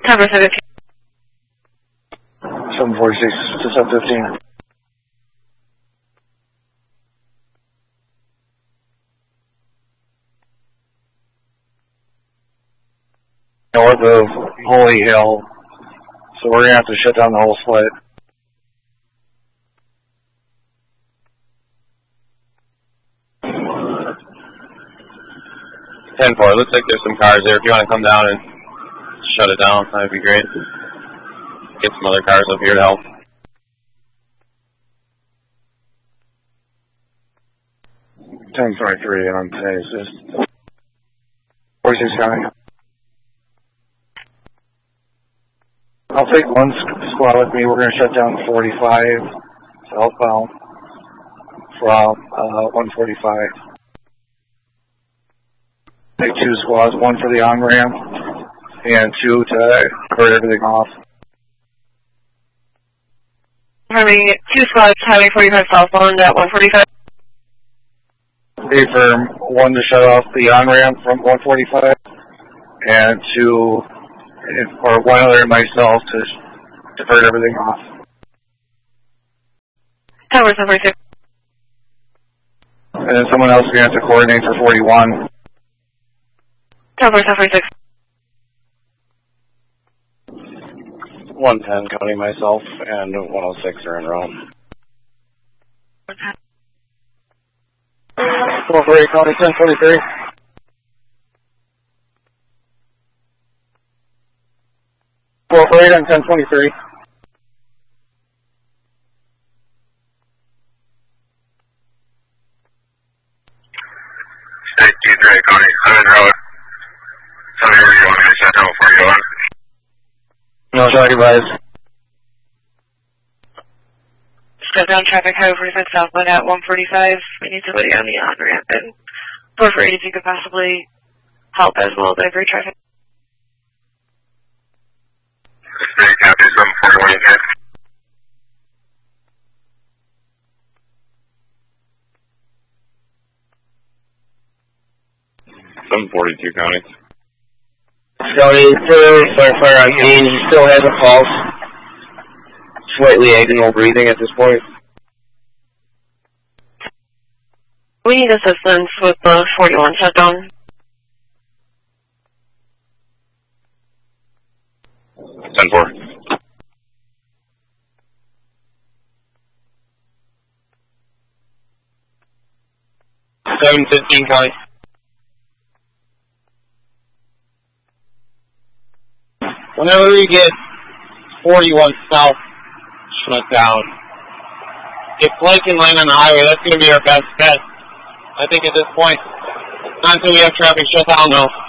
Tower 17. 746 to 715. North of Holy Hill, so we're going to have to shut down the whole split. Ten-4. Looks like there's some cars there. If you want to come down and shut it down, that'd be great. Get some other cars up here to help. 10-3 on today's just 46 County. I'll take one squad with me. We're going to shut down 45 southbound from 145. Take two squads, one for the on-ramp and two to clear everything off. Having two squads, having 45 southbound at 145. Affirm, one to shut off the on-ramp from 145 and two, or one other and myself to divert everything off. Tower 746. And then someone else is going to have to coordinate for 41. Tower 746. 110 counting myself and 106 are in row. 448 county 1043. 448 on 1023. State 23 county, I'm in road. Tell me where you want me to shut down before you go on. No, sorry, guys. Shut down traffic, Highway 45 southbound at 145. We need somebody on the on-ramp and 448 if you could possibly help as well divert traffic. State copy 741 again. County. County, fire on Hain, he still has a pulse. Slightly agonal breathing at this point. We need assistance with the 41 shutdown. 10-4. $715 county. Whenever we get 41 south shut down, if Blake can land on the highway, that's going to be our best bet. I think at this point, not until we have traffic shut down though.